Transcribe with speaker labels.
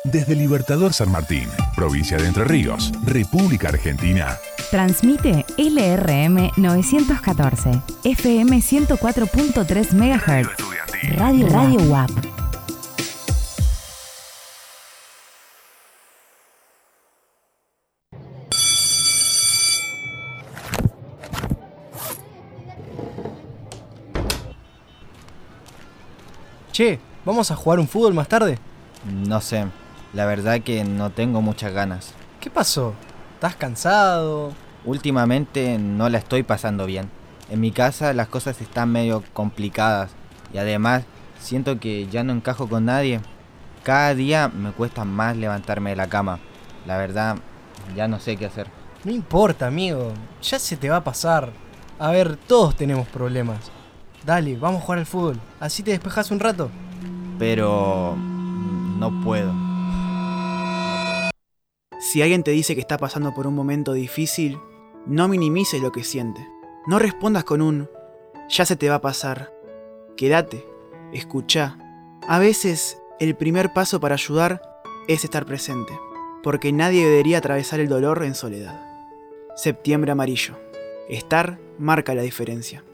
Speaker 1: Desde Libertador San Martín, provincia de Entre Ríos, República Argentina.
Speaker 2: Transmite LRM 914, FM 104.3 MHz. Radio UAP.
Speaker 3: Che, ¿vamos a jugar un fútbol más tarde?
Speaker 4: No sé, la verdad que no tengo muchas ganas.
Speaker 3: ¿Qué pasó? ¿Estás cansado?
Speaker 4: Últimamente no la estoy pasando bien. En mi casa las cosas están medio complicadas y además siento que ya no encajo con nadie. Cada día me cuesta más levantarme de la cama. La verdad, ya no sé qué hacer.
Speaker 3: No importa, amigo. Ya se te va a pasar. A ver, todos tenemos problemas. Dale, vamos a jugar al fútbol. Así te despejas un rato.
Speaker 4: Pero no puedo.
Speaker 5: Si alguien te dice que está pasando por un momento difícil, no minimices lo que siente. No respondas con un "ya se te va a pasar". Quédate, escuchá. A veces, el primer paso para ayudar es estar presente, porque nadie debería atravesar el dolor en soledad. Septiembre amarillo. Estar marca la diferencia.